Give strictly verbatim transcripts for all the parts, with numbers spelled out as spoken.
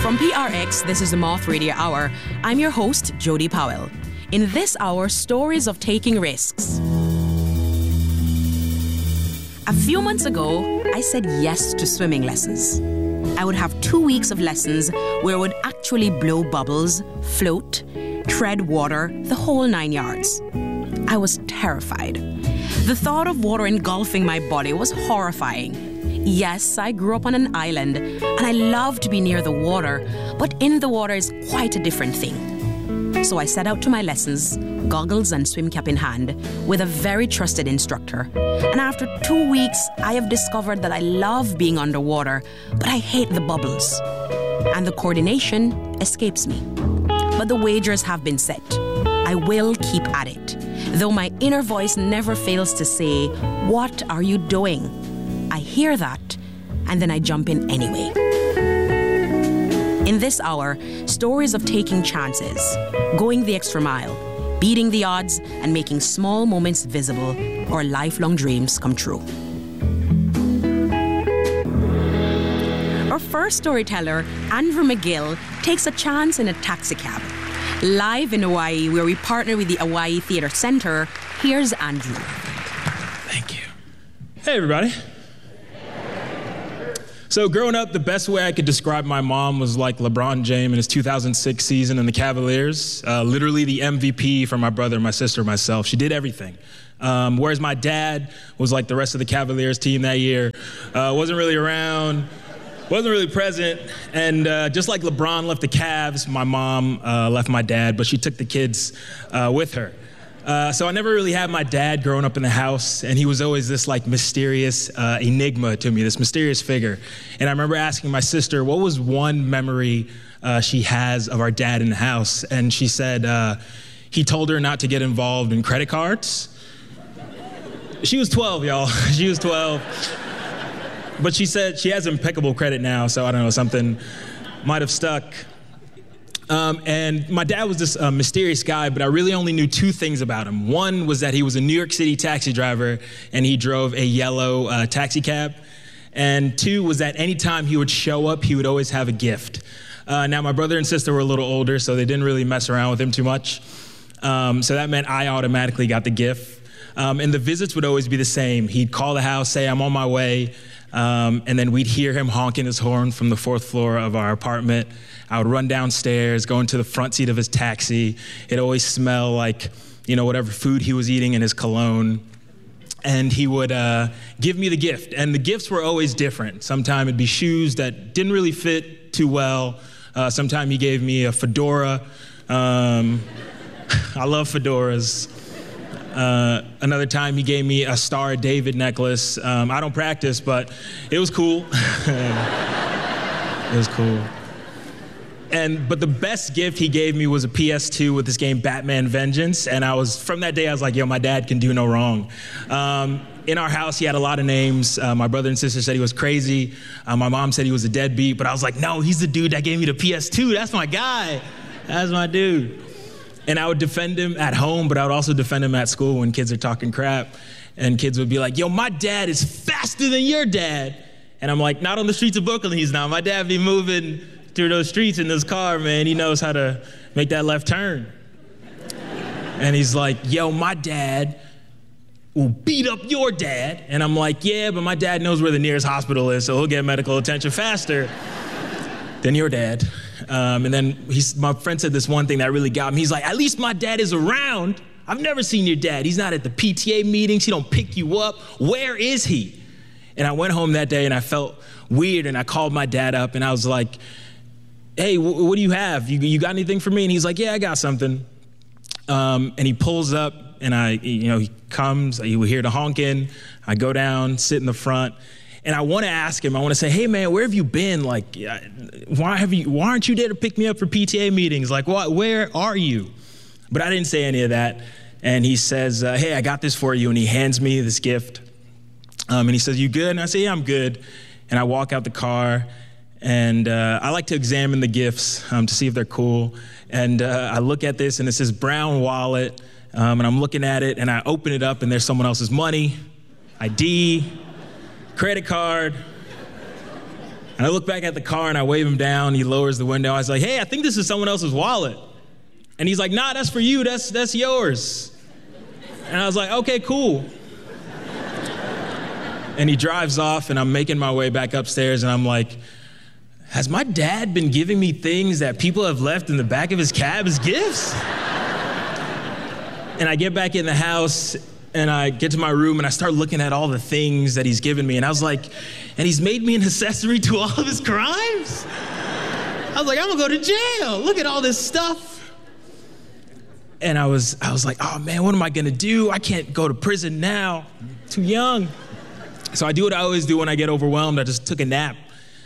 From P R X, this is the Moth Radio Hour. I'm your host, Jody Powell. In this hour, stories of taking risks. A few months ago, I said yes to swimming lessons. I would have two weeks of lessons where I would actually blow bubbles, float, tread water, the whole nine yards. I was terrified. The thought of water engulfing my body was horrifying. Yes, I grew up on an island, and I love to be near the water, but in the water is quite a different thing. So I set out to my lessons, goggles and swim cap in hand, with a very trusted instructor. And after two weeks, I have discovered that I love being underwater, but I hate the bubbles. And the coordination escapes me. But the wagers have been set. I will keep at it, though my inner voice never fails to say, "What are you doing?" I hear that, and then I jump in anyway. In this hour, stories of taking chances, going the extra mile, beating the odds, and making small moments visible or lifelong dreams come true. Our first storyteller, Andrew McGill, takes a chance in a taxicab. Live in Hawaii, where we partner with the Hawaii Theatre Center, here's Andrew. Thank you. Hey, everybody. So growing up, the best way I could describe my mom was like LeBron James in his two thousand six season in the Cavaliers. Uh, literally the M V P for my brother, my sister, myself. She did everything. Um, whereas my dad was like the rest of the Cavaliers team that year. Uh, wasn't really around, wasn't really present. And uh, just like LeBron left the Cavs, my mom uh, left my dad, but she took the kids uh, with her. Uh, so I never really had my dad growing up in the house, and he was always this like mysterious uh, enigma to me, this mysterious figure. And I remember asking my sister, what was one memory uh, she has of our dad in the house? And she said, uh, he told her not to get involved in credit cards. She was twelve, y'all. She was twelve. But she said she has impeccable credit now, so I don't know, something might have stuck. Um, and my dad was this uh, mysterious guy, but I really only knew two things about him. One was that he was a New York City taxi driver, and he drove a yellow uh, taxi cab. And two was that anytime he would show up, he would always have a gift. Uh, now, my brother and sister were a little older, so they didn't really mess around with him too much. Um, so that meant I automatically got the gift. Um, and the visits would always be the same. He'd call the house, say, "I'm on my way." Um, and then we'd hear him honking his horn from the fourth floor of our apartment. I would run downstairs, go into the front seat of his taxi. It'd always smell like, you know, whatever food he was eating in his cologne. And he would uh, give me the gift. And the gifts were always different. Sometimes it'd be shoes that didn't really fit too well. Uh, Sometimes he gave me a fedora. Um, I love fedoras. Uh, another time he gave me a Star of David necklace. Um, I don't practice, but it was cool. It was cool. And but the best gift he gave me was a P S two with this game Batman Vengeance. And I was, from that day, I was like, yo, my dad can do no wrong. Um, in our house, he had a lot of names. Uh, my brother and sister said he was crazy. Uh, my mom said he was a deadbeat, but I was like, no, he's the dude that gave me the P S two. That's my guy. That's my dude. And I would defend him at home, but I would also defend him at school when kids are talking crap. And kids would be like, yo, my dad is faster than your dad. And I'm like, not on the streets of Brooklyn, he's not. My dad be moving through those streets in this car, man. He knows how to make that left turn. And he's like, yo, my dad will beat up your dad. And I'm like, yeah, but my dad knows where the nearest hospital is, so he'll get medical attention faster than your dad. Um, and then he's, my friend said this one thing that really got me. He's like, at least my dad is around. I've never seen your dad. He's not at the P T A meetings. He don't pick you up. Where is he? And I went home that day and I felt weird, and I called my dad up and I was like, hey, w- what do you have? You, you got anything for me? And he's like, yeah, I got something. Um, and he pulls up and I, you know, he comes, you hear the honking. I go down, sit in the front. And I want to ask him, I want to say, hey, man, where have you been? Like, why have you? Why aren't you there to pick me up for P T A meetings? Like, what, where are you? But I didn't say any of that. And he says, uh, hey, I got this for you. And he hands me this gift. Um, and he says, you good? And I say, yeah, I'm good. And I walk out the car. And uh, I like to examine the gifts um, to see if they're cool. And uh, I look at this, and it's this brown wallet. Um, and I'm looking at it, and I open it up, and there's someone else's money, I D, credit card, And I look back at the car and I wave him down. He lowers the window. I was like, hey, I think this is someone else's wallet. And he's like, nah, that's for you. That's, that's yours. And I was like, okay, cool. And he drives off and I'm making my way back upstairs and I'm like, has my dad been giving me things that people have left in the back of his cab as gifts? And I get back in the house and I get to my room and I start looking at all the things that he's given me. And I was like, and he's made me an accessory to all of his crimes? I was like, I'm gonna go to jail. Look at all this stuff. And I was, I was like, oh man, what am I gonna do? I can't go to prison now, I'm too young. So I do what I always do when I get overwhelmed. I just took a nap.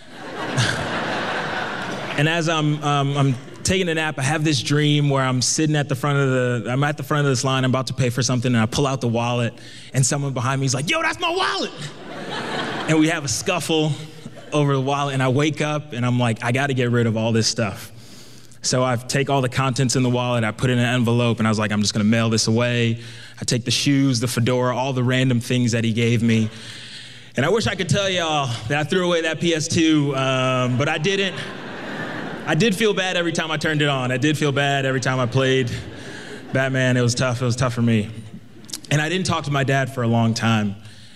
And as I'm, um, I'm taking a nap, I have this dream where I'm sitting at the front of the, I'm at the front of this line, I'm about to pay for something, and I pull out the wallet, and someone behind me is like, yo, that's my wallet! And we have a scuffle over the wallet, and I wake up, and I'm like, I gotta get rid of all this stuff. So I take all the contents in the wallet, I put it in an envelope, and I was like, I'm just gonna mail this away. I take the shoes, the fedora, all the random things that he gave me. And I wish I could tell y'all that I threw away that P S two, um, but I didn't. I did feel bad every time I turned it on. I did feel bad every time I played Batman. It was tough. It was tough for me. And I didn't talk to my dad for a long time.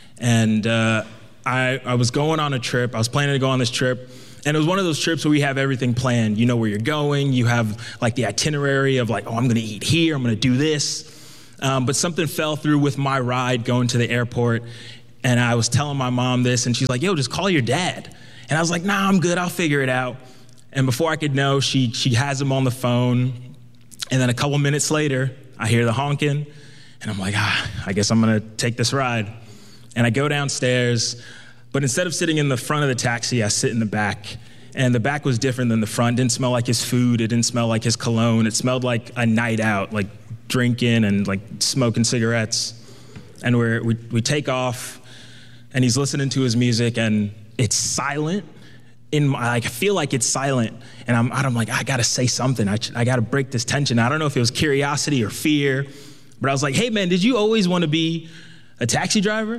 And uh, I, I was going on a trip. I was planning to go on this trip. And it was one of those trips where we have everything planned. You know where you're going. You have like the itinerary of like, oh, I'm going to eat here. I'm going to do this. Um, but something fell through with my ride going to the airport. And I was telling my mom this. And she's like, yo, just call your dad. And I was like, nah, I'm good. I'll figure it out. And before I could know, she she has him on the phone. And then a couple minutes later, I hear the honking. And I'm like, ah, I guess I'm gonna take this ride. And I go downstairs. But instead of sitting in the front of the taxi, I sit in the back. And the back was different than the front. It didn't smell like his food. It didn't smell like his cologne. It smelled like a night out, like drinking and like smoking cigarettes. And we're, we we take off, and he's listening to his music, and it's silent. In my, like, I feel like it's silent, and I'm, I'm like, I gotta say something. I, I gotta break this tension. I don't know if it was curiosity or fear, but I was like, hey man, did you always want to be a taxi driver?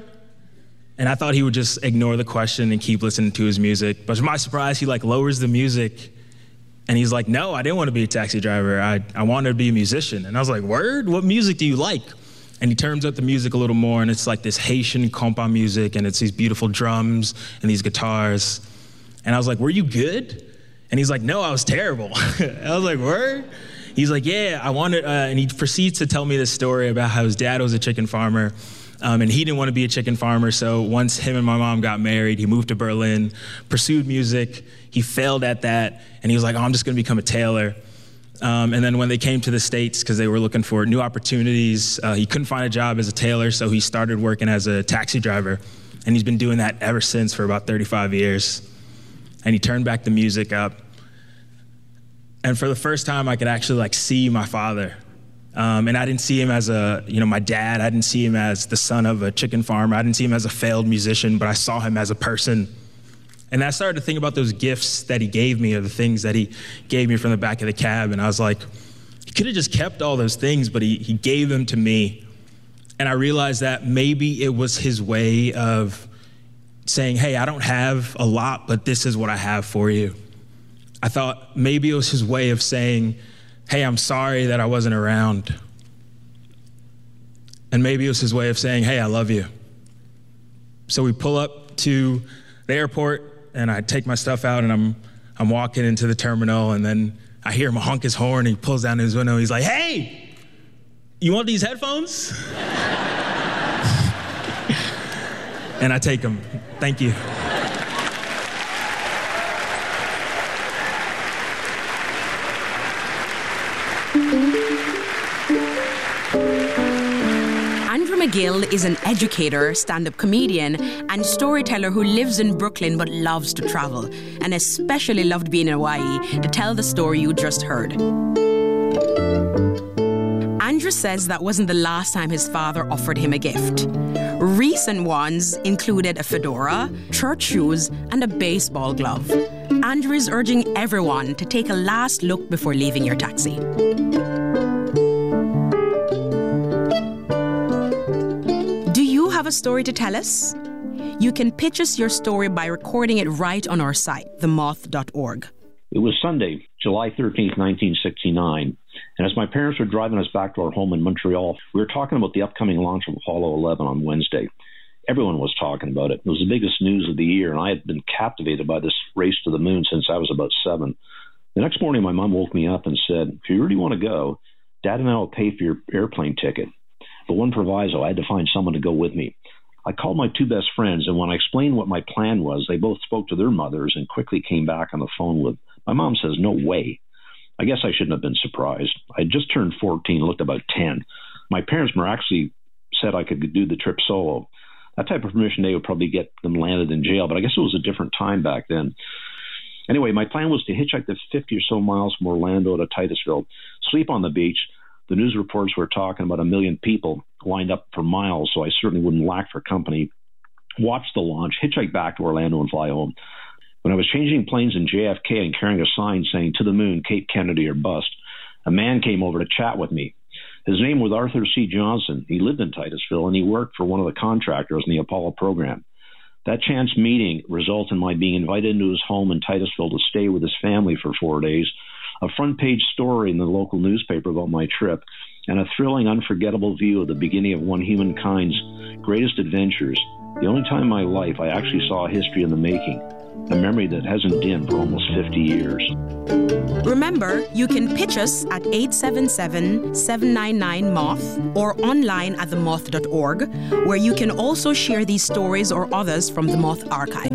And I thought he would just ignore the question and keep listening to his music. But to my surprise, he like lowers the music, and he's like, no, I didn't want to be a taxi driver. I, I wanted to be a musician. And I was like, word? What music do you like? And he turns up the music a little more, and it's like this Haitian compa music, and it's these beautiful drums and these guitars. And I was like, were you good? And he's like, no, I was terrible. I was like, word? He's like, yeah, I wanted, uh, and he proceeds to tell me this story about how his dad was a chicken farmer, um, and he didn't want to be a chicken farmer, so once him and my mom got married, he moved to Berlin, pursued music, he failed at that, and he was like, oh, I'm just going to become a tailor. Um, and then when they came to the States, because they were looking for new opportunities, uh, he couldn't find a job as a tailor, so he started working as a taxi driver, and he's been doing that ever since for about thirty-five years. And he turned back the music up. And for the first time, I could actually like see my father. Um, and I didn't see him as a, you know, my dad. I didn't see him as the son of a chicken farmer. I didn't see him as a failed musician, but I saw him as a person. And I started to think about those gifts that he gave me, or the things that he gave me from the back of the cab. And I was like, he could have just kept all those things, but he, he gave them to me. And I realized that maybe it was his way of saying, hey, I don't have a lot, but this is what I have for you. I thought maybe it was his way of saying, hey, I'm sorry that I wasn't around. And maybe it was his way of saying, hey, I love you. So we pull up to the airport, and I take my stuff out, and I'm I'm walking into the terminal, and then I hear him honk his horn, and he pulls down his window, he's like, hey, you want these headphones? And I take them. Thank you. Andrew McGill is an educator, stand-up comedian, and storyteller who lives in Brooklyn but loves to travel, and especially loved being in Hawaii to tell the story you just heard. Andrew says that wasn't the last time his father offered him a gift. Recent ones included a fedora, church shoes, and a baseball glove. Andrew is urging everyone to take a last look before leaving your taxi. Do you have a story to tell us? You can pitch us your story by recording it right on our site, the moth dot org. It was Sunday, July thirteenth, nineteen sixty-nine, and as my parents were driving us back to our home in Montreal, we were talking about the upcoming launch of Apollo eleven on Wednesday. Everyone was talking about it. It was the biggest news of the year, and I had been captivated by this race to the moon since I was about seven. The next morning, my mom woke me up and said, if you really want to go, Dad and I will pay for your airplane ticket. But one proviso, I had to find someone to go with me. I called my two best friends, and when I explained what my plan was, they both spoke to their mothers and quickly came back on the phone with, my mom says, no way. I guess I shouldn't have been surprised. I had just turned fourteen, looked about ten. My parents miraculously said I could do the trip solo. That type of permission, they would probably get them landed in jail, but I guess it was a different time back then. Anyway, my plan was to hitchhike the fifty or so miles from Orlando to Titusville, sleep on the beach. The news reports were talking about a million people lined up for miles, so I certainly wouldn't lack for company. Watch the launch, hitchhike back to Orlando, and fly home. When I was changing planes in J F K and carrying a sign saying, to the moon, Cape Kennedy or bust, a man came over to chat with me. His name was Arthur C. Johnson. He lived in Titusville, and he worked for one of the contractors in the Apollo program. That chance meeting resulted in my being invited into his home in Titusville to stay with his family for four days, a front-page story in the local newspaper about my trip, and a thrilling, unforgettable view of the beginning of one humankind's greatest adventures, the only time in my life I actually saw history in the making, a memory that hasn't dimmed for almost fifty years. Remember, you can pitch us at eight seven seven, seven nine nine, moth or online at the moth dot org, where you can also share these stories or others from the Moth Archive.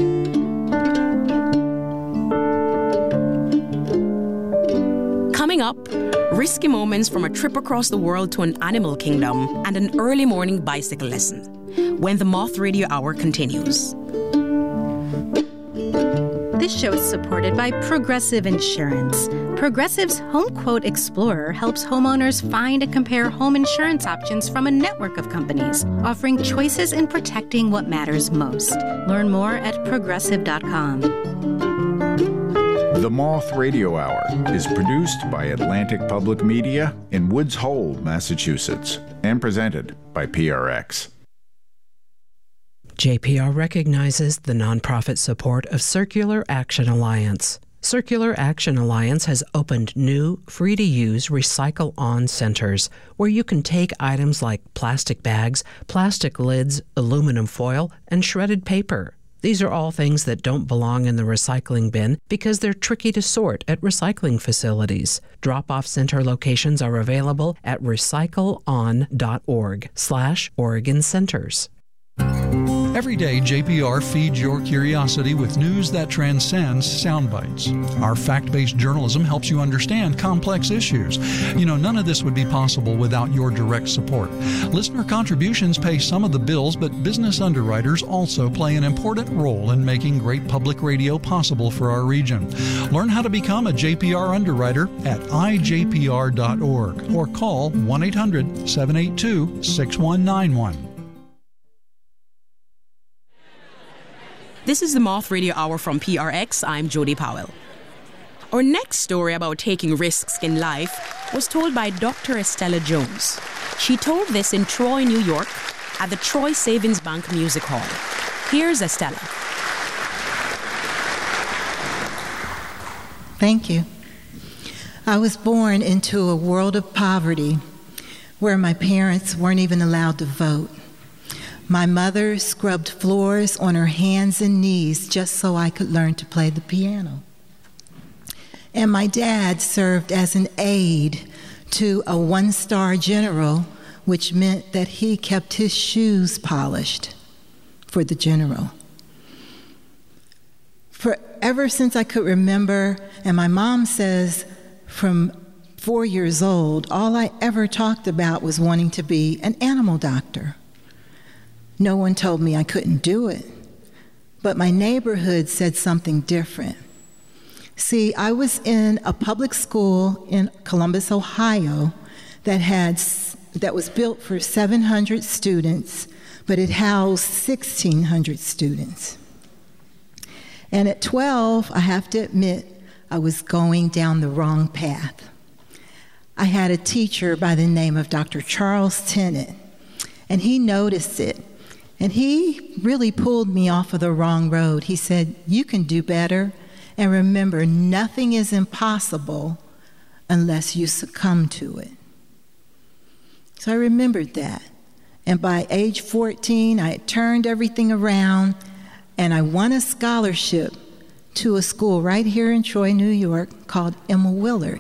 Coming up, risky moments from a trip across the world to an animal kingdom and an early morning bicycle lesson, when the Moth Radio Hour continues. This show is supported by Progressive Insurance. Progressive's Home Quote Explorer helps homeowners find and compare home insurance options from a network of companies, offering choices in protecting what matters most. Learn more at progressive dot com. The Moth Radio Hour is produced by Atlantic Public Media in Woods Hole, Massachusetts, and presented by P R X. J P R recognizes the nonprofit support of Circular Action Alliance. Circular Action Alliance has opened new, free-to-use Recycle-On centers where you can take items like plastic bags, plastic lids, aluminum foil, and shredded paper. These are all things that don't belong in the recycling bin because they're tricky to sort at recycling facilities. Drop-off center locations are available at recycleon.org slash Oregon Centers. Every day, J P R feeds your curiosity with news that transcends sound bites. Our fact-based journalism helps you understand complex issues. You know, none of this would be possible without your direct support. Listener contributions pay some of the bills, but business underwriters also play an important role in making great public radio possible for our region. Learn how to become a J P R underwriter at i j p r dot org or call one eight hundred, seven eight two, six one nine one. This is the Moth Radio Hour from P R X. I'm Jody Powell. Our next story about taking risks in life was told by Doctor Estella Jones. She told this in Troy, New York, at the Troy Savings Bank Music Hall. Here's Estella. Thank you. I was born into a world of poverty where my parents weren't even allowed to vote. My mother scrubbed floors on her hands and knees just so I could learn to play the piano. And my dad served as an aide to a one-star general, which meant that he kept his shoes polished for the general. For ever since I could remember, and my mom says from four years old, all I ever talked about was wanting to be an animal doctor. No one told me I couldn't do it, but my neighborhood said something different. See, I was in a public school in Columbus, Ohio, that had that was built for seven hundred students, but it housed sixteen hundred students. And at twelve, I have to admit, I was going down the wrong path. I had a teacher by the name of Doctor Charles Tennant, and he noticed it. And he really pulled me off of the wrong road. He said, you can do better. And remember, nothing is impossible unless you succumb to it. So I remembered that. And by age fourteen, I had turned everything around, and I won a scholarship to a school right here in Troy, New York, called Emma Willard.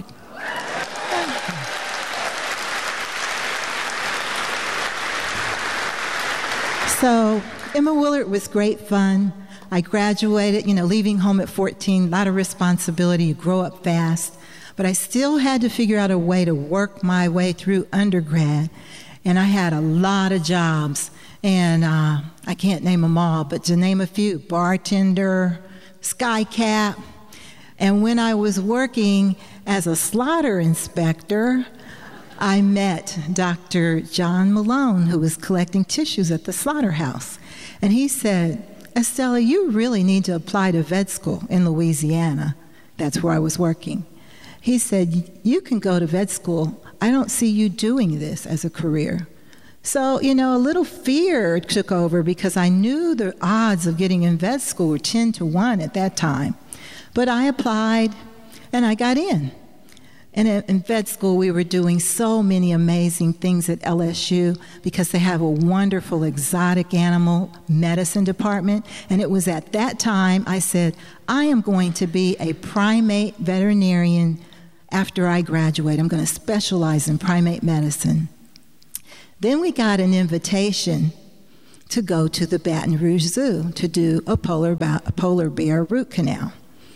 So Emma Willard was great fun. I graduated, you know, leaving home at fourteen, a lot of responsibility, you grow up fast. But I still had to figure out a way to work my way through undergrad. And I had a lot of jobs. And uh, I can't name them all, but to name a few, bartender, skycap. And when I was working as a slaughter inspector, I met Doctor John Malone, who was collecting tissues at the slaughterhouse. And he said, Estella, you really need to apply to vet school in Louisiana. That's where I was working. He said, you can go to vet school. I don't see you doing this as a career. So, you know, a little fear took over because I knew the odds of getting in vet school were ten to one at that time. But I applied and I got in. And in vet school, we were doing so many amazing things at L S U because they have a wonderful exotic animal medicine department. And it was at that time I said, I am going to be a primate veterinarian after I graduate. I'm going to specialize in primate medicine. Then we got an invitation to go to the Baton Rouge Zoo to do a polar, ba- a polar bear root canal.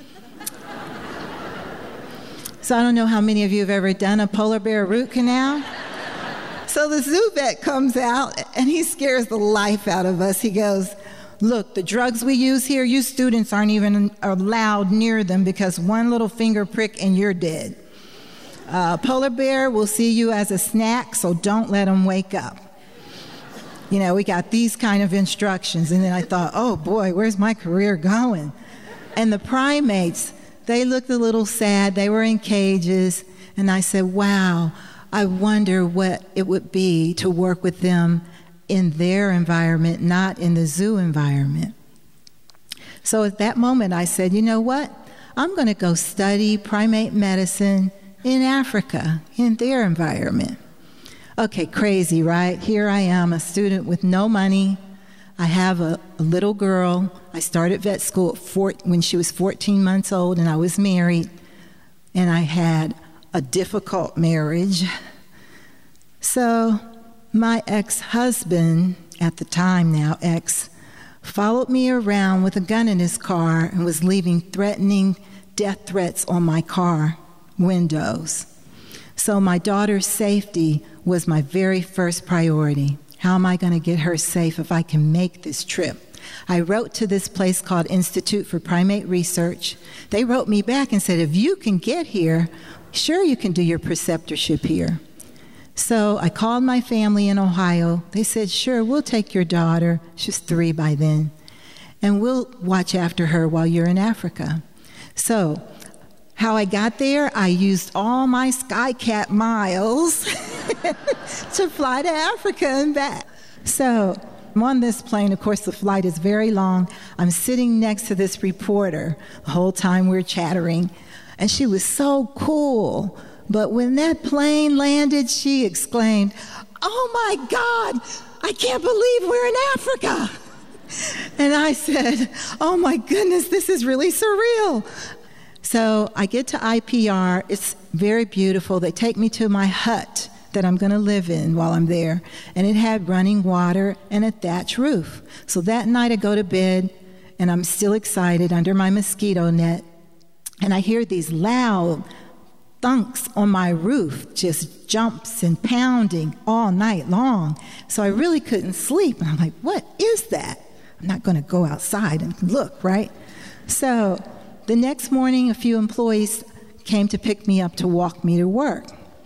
So I don't know how many of you have ever done a polar bear root canal. So the zoo vet comes out and he scares the life out of us. He goes, look, the drugs we use here, you students aren't even allowed near them because one little finger prick and you're dead. Uh, polar bear will see you as a snack, so don't let them wake up. You know, we got these kind of instructions. And then I thought, oh boy, where's my career going? And the primates, they looked a little sad. They were in cages. And I said, wow, I wonder what it would be to work with them in their environment, not in the zoo environment. So at that moment, I said, you know what? I'm going to go study primate medicine in Africa, in their environment. Okay, crazy, right? Here I am, a student with no money. I have a, a little girl. I started vet school at four, when she was fourteen months old, and I was married. And I had a difficult marriage. So my ex-husband, at the time now ex, followed me around with a gun in his car and was leaving threatening death threats on my car windows. So my daughter's safety was my very first priority. How am I going to get her safe if I can make this trip? I wrote to this place called Institute for Primate Research. They wrote me back and said, if you can get here, sure you can do your preceptorship here. So I called my family in Ohio. They said, sure, we'll take your daughter. She's three by then. And we'll watch after her while you're in Africa. So how I got there, I used all my skycap miles to fly to Africa and back. So I'm on this plane. Of course, the flight is very long. I'm sitting next to this reporter the whole time we're chattering. And she was so cool. But when that plane landed, she exclaimed, oh my God, I can't believe we're in Africa. And I said, oh my goodness, this is really surreal. So I get to I P R. It's very beautiful. They take me to my hut that I'm going to live in while I'm there. And it had running water and a thatch roof. So that night I go to bed, and I'm still excited under my mosquito net. And I hear these loud thunks on my roof, just jumps and pounding all night long. So I really couldn't sleep. And I'm like, what is that? I'm not going to go outside and look, right? So the next morning, a few employees came to pick me up to walk me to work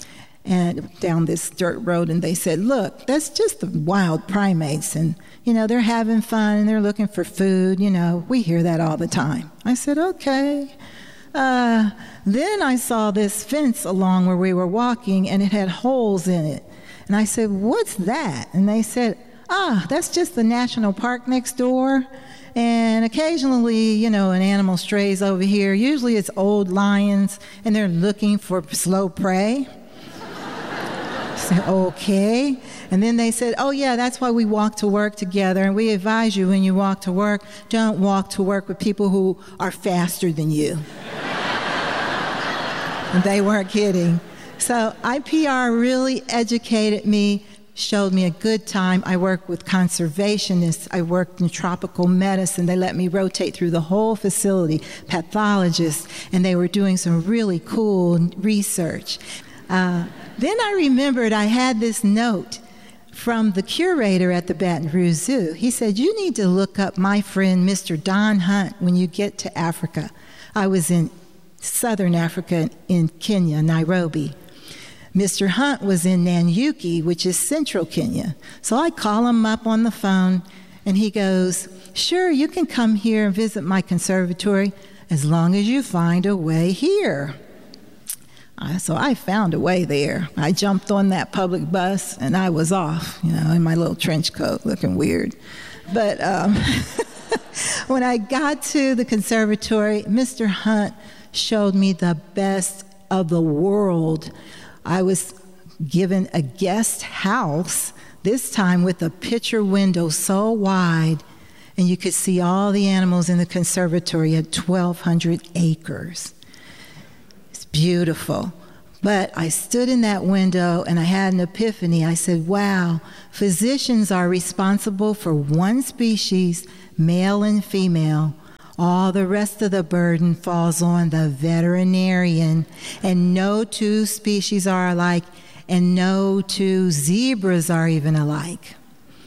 and down this dirt road, and they said, look, that's just the wild primates, and, you know, they're having fun, and they're looking for food. You know, we hear that all the time. I said, okay. Uh, then I saw this fence along where we were walking, and it had holes in it. And I said, what's that? And they said, ah, that's just the national park next door. And occasionally, you know, an animal strays over here. Usually it's old lions, and they're looking for slow prey. I said, okay. And then they said, oh, yeah, that's why we walk to work together. And we advise you when you walk to work, don't walk to work with people who are faster than you. And they weren't kidding. So I P R really educated me, showed me a good time. I worked with conservationists. I worked in tropical medicine. They let me rotate through the whole facility, pathologists, and they were doing some really cool research. Uh, then I remembered I had this note from the curator at the Baton Rouge Zoo. He said, you need to look up my friend Mister Don Hunt when you get to Africa. I was in southern Africa, in Kenya, Nairobi. Mister Hunt was in Nanyuki, which is central Kenya. So I call him up on the phone, and he goes, sure, you can come here and visit my conservatory as long as you find a way here. Uh, so I found a way there. I jumped on that public bus, and I was off, you know, in my little trench coat, looking weird. But um, when I got to the conservatory, Mister Hunt showed me the best of the world. I was given a guest house, this time with a picture window so wide, and you could see all the animals in the conservatory at twelve hundred acres. It's beautiful. But I stood in that window and I had an epiphany. I said, wow, physicians are responsible for one species, male and female. All the rest of the burden falls on the veterinarian, and no two species are alike, and no two zebras are even alike.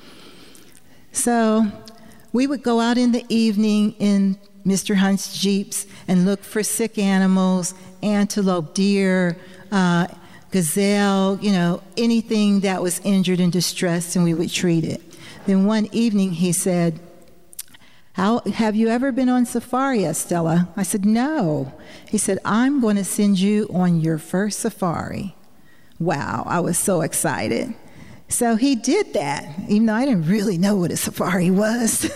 So we would go out in the evening in Mister Hunt's jeeps and look for sick animals, antelope, deer, uh, gazelle, you know, anything that was injured and distressed, and we would treat it. Then one evening he said, How, have you ever been on safari, Estella? I said, no. He said, I'm going to send you on your first safari. Wow, I was so excited. So he did that, even though I didn't really know what a safari was.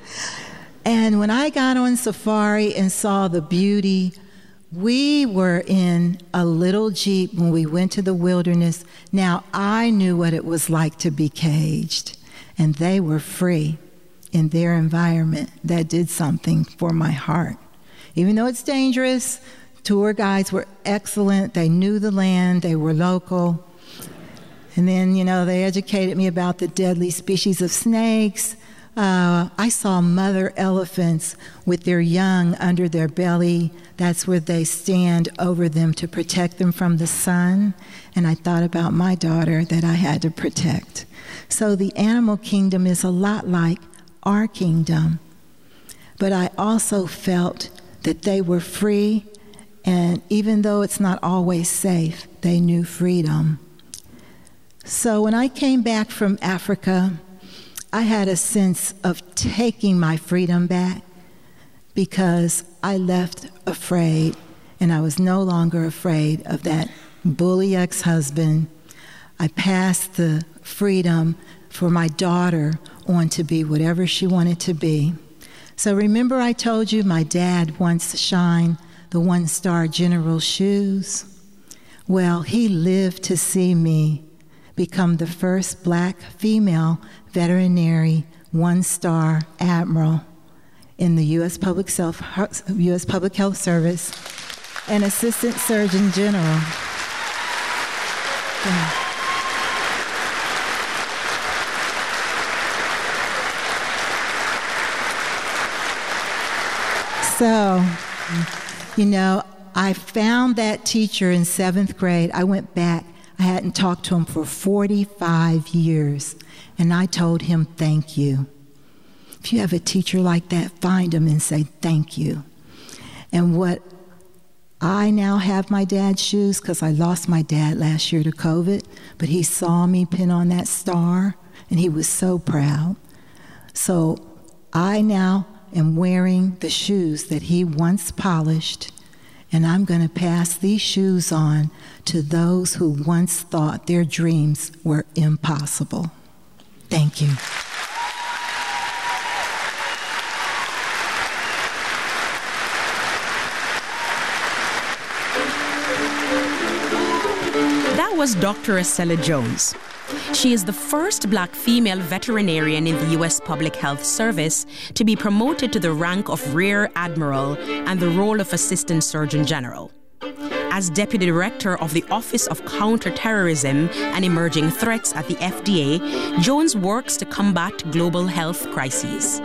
And when I got on safari and saw the beauty, we were in a little Jeep when we went to the wilderness. Now, I knew what it was like to be caged, and they were free in their environment. That did something for my heart. Even though it's dangerous, tour guides were excellent. They knew the land. They were local. And then, you know, they educated me about the deadly species of snakes. Uh, I saw mother elephants with their young under their belly. That's where they stand over them to protect them from the sun. And I thought about my daughter that I had to protect. So the animal kingdom is a lot like our kingdom. But I also felt that they were free, and even though it's not always safe, they knew freedom. So when I came back from Africa, I had a sense of taking my freedom back because I left afraid, and I was no longer afraid of that bully ex-husband. I passed the freedom for my daughter on to be whatever she wanted to be. So remember I told you my dad wants to shine the one-star general shoes? Well, he lived to see me become the first black female veterinary one-star admiral in the U S Public Self, U S Public Health Service and Assistant Surgeon General. Yeah. So, you know, I found that teacher in seventh grade. I went back. I hadn't talked to him for forty-five years, and I told him, thank you. If you have a teacher like that, find him and say thank you. And what I now have my dad's shoes, because I lost my dad last year to COVID, but he saw me pin on that star, and he was so proud. So I now am wearing the shoes that he once polished, and I'm going to pass these shoes on to those who once thought their dreams were impossible. Thank you. was Doctor Estella Jones. She is the first black female veterinarian in the U S Public Health Service to be promoted to the rank of Rear Admiral and the role of Assistant Surgeon General. As Deputy Director of the Office of Counterterrorism and Emerging Threats at the F D A, Jones works to combat global health crises.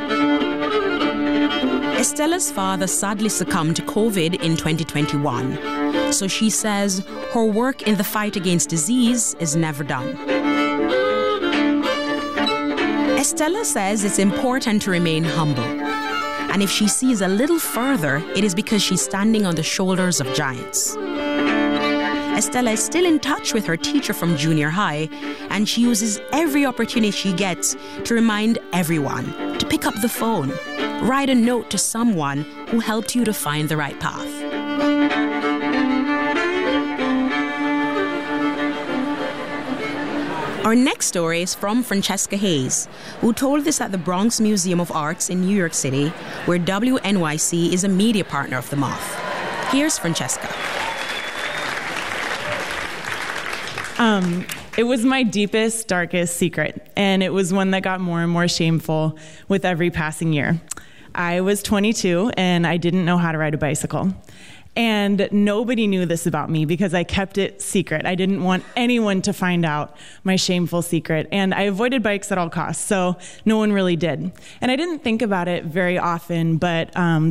Estella's father sadly succumbed to COVID in twenty twenty-one, so she says her work in the fight against disease is never done. Estella says it's important to remain humble, and if she sees a little further, it is because she's standing on the shoulders of giants. Estella is still in touch with her teacher from junior high, and she uses every opportunity she gets to remind everyone to pick up the phone, write a note to someone who helped you to find the right path. Our next story is from Francesca Hayes, who told this at the Bronx Museum of Arts in New York City, where W N Y C is a media partner of the Moth. Here's Francesca. Um, it was my deepest, darkest secret, and it was one that got more and more shameful with every passing year. I was twenty-two, and I didn't know how to ride a bicycle. And nobody knew this about me because I kept it secret. I didn't want anyone to find out my shameful secret. And I avoided bikes at all costs, so no one really did. And I didn't think about it very often, but um,